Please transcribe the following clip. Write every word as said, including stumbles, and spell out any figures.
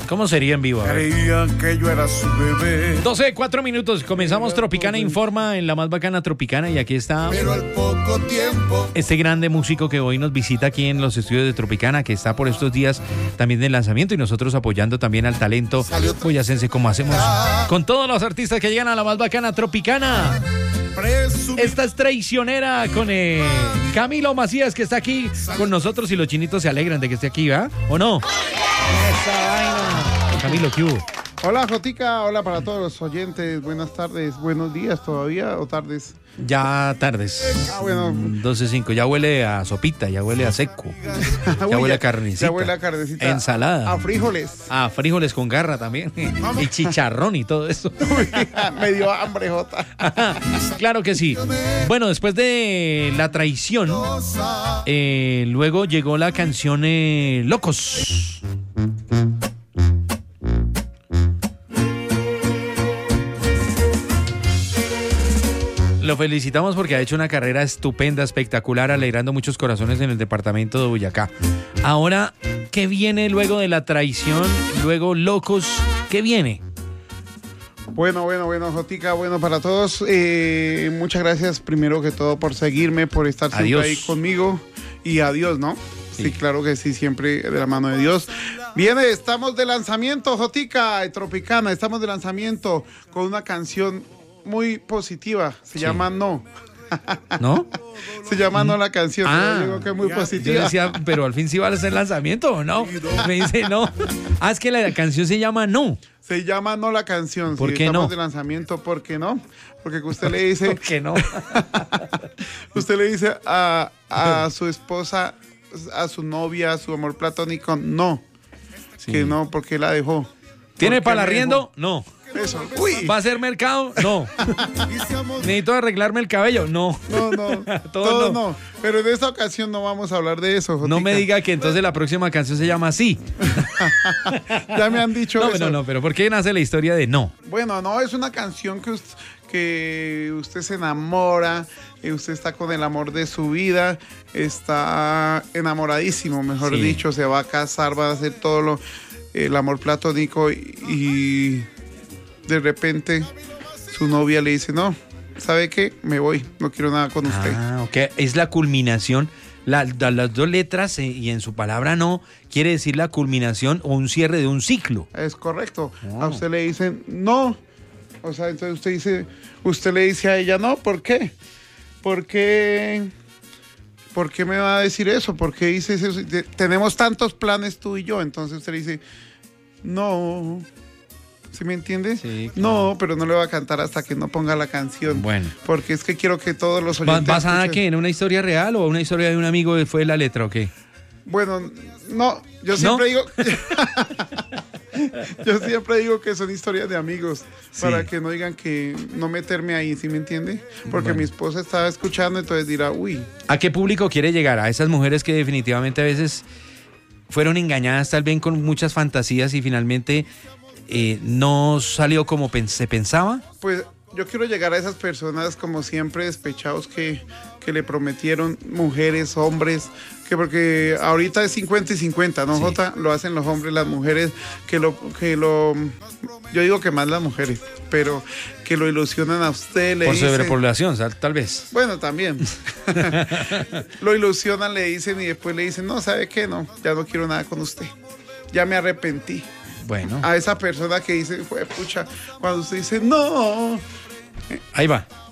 ¿Cómo sería en vivo? Creían que yo era su bebé. doce, cuatro minutos. Comenzamos Tropicana Informa en la más bacana Tropicana y aquí está Pero al poco tiempo este grande músico que hoy nos visita aquí en los estudios de Tropicana, que está por estos días también de lanzamiento y nosotros apoyando también al talento boyacense como hacemos con todos los artistas que llegan a la más bacana Tropicana. Esta es Traicionera con eh, Camilo Macías, que está aquí con nosotros y los chinitos se alegran de que esté aquí, ¿va? ¿O no? Esa vaina. Camilo, ¿qué hubo? Hola, Jotica, hola para todos los oyentes, buenas tardes, buenos días todavía o tardes. Ya tardes. Ah, bueno. doce cinco, ya huele a sopita, ya huele a seco. Ya huele a carnecita. Ya huele a carnecita. Ensalada. A frijoles. A frijoles con garra también. Y chicharrón y todo eso. Me dio hambre, Jota. Claro que sí. Bueno, después de La Traición, eh, luego llegó la canción eh, Locos. Lo felicitamos porque ha hecho una carrera estupenda, espectacular, alegrando muchos corazones en el departamento de Boyacá. Ahora, ¿qué viene luego de La Traición? Luego Locos, ¿qué viene? Bueno, bueno, bueno, Jotica, bueno para todos. Eh, muchas gracias primero que todo por seguirme, por estar siempre Adiós. ahí conmigo. Y adiós, ¿no? Sí. sí, claro que sí, siempre de la mano de Dios. Viene, estamos de lanzamiento, Jotica, de Tropicana, estamos de lanzamiento con una canción muy positiva, se sí. llama No. ¿No? Se llama No la canción, ah, pero digo que es muy positiva. Yo decía, pero al fin sí va a ser lanzamiento o no. Me dice no. Ah, es que la canción se llama No. Se llama No la canción. ¿Por sí, qué estamos no? de lanzamiento, ¿por qué no? Porque usted le dice. ¿Por qué no? Usted le dice a, a su esposa, a su novia, a su amor platónico, no. Sí. Que no, porque la dejó. ¿Tiene para arriendo? No. Eso. Uy. ¿Va a hacer mercado? No. ¿Necesito arreglarme el cabello? No. No, no. Todo, Todo no. no. Pero en esta ocasión no vamos a hablar de eso, Jotica. No me diga que entonces la próxima canción se llama así. Ya me han dicho no, eso. No, no, pero ¿por qué nace la historia de No? Bueno, no, es una canción que usted, que usted se enamora, y usted está con el amor de su vida, está enamoradísimo, mejor sí. dicho, se va a casar, va a hacer todo lo, el amor platónico y... y de repente su novia le dice, no, ¿sabe qué? Me voy, no quiero nada con usted. Ah, ok, es la culminación, la, la, las dos letras eh, y en su palabra no, quiere decir la culminación o un cierre de un ciclo. Es correcto, oh. A usted le dicen, no, o sea, entonces usted dice, usted le dice a ella, no, ¿por qué? ¿Por qué? ¿Por qué me va a decir eso? ¿Por qué dices eso? Tenemos tantos planes tú y yo, entonces usted le dice, no... ¿Sí me entiende? Sí, claro. No, pero no le voy a cantar hasta que no ponga la canción. Bueno. Porque es que quiero que todos los oyentes... ¿Basada en qué? ¿En una historia real o una historia de un amigo que fue la letra o qué? Bueno, no, yo siempre ¿No? digo... yo siempre digo que son historias de amigos, sí. Para que no digan que no meterme ahí, ¿sí me entiende? Porque bueno. Mi esposa estaba escuchando, entonces dirá, uy. ¿A qué público quiere llegar? A esas mujeres que definitivamente a veces fueron engañadas tal vez con muchas fantasías y finalmente... Eh, ¿no salió como pen- se pensaba? Pues yo quiero llegar a esas personas como siempre despechados que, que le prometieron mujeres, hombres, que porque ahorita es cincuenta y cincuenta, ¿no, sí. Jota? Lo hacen los hombres, las mujeres, que lo, que lo, yo digo que más las mujeres, pero que lo ilusionan a usted, le Por dicen, sobrepoblación, tal vez. Bueno, también. Lo ilusionan, le dicen y después le dicen, no, ¿sabe qué? No, ya no quiero nada con usted, ya me arrepentí. Bueno. A esa persona que dice, fue pucha, cuando usted dice, no. Ahí va.